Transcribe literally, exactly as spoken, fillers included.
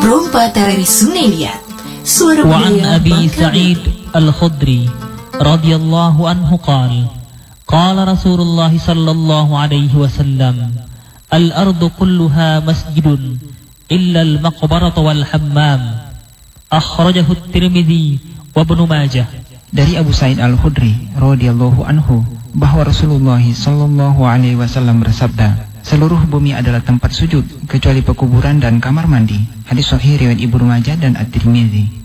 Brompa Tarari Sunelia Suara وعن beliau أبي bangka سعيد الخدري رضي الله عنه قال قال رسول الله صلى الله عليه وسلم الأرض كلها مسجد إلا المقبرة والحمام أخرجه الترمذي وابن ماجه. Dari Abu Sa'id Al-Khudri radhiyallahu anhu bahwa Rasulullah sallallahu alaihi wasallam bersabda, seluruh bumi adalah tempat sujud kecuali pekuburan dan kamar mandi. Hadis sahih riwayat Ibnu Majah dan At-Tirmidzi.